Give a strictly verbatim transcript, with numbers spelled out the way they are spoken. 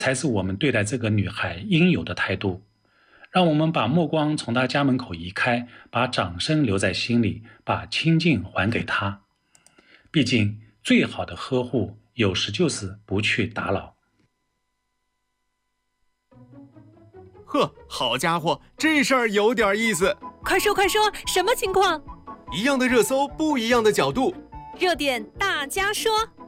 才是我们对待这个女孩应有的态度。让我们把目光从她家门口移开，把掌声留在心里，把清静还给她。毕竟，最好的呵护有时就是不去打扰。 呵，好家伙，这事儿有点意思。 快说快说，什么情况？ 一样的热搜，不一样的角度。 热点大家说。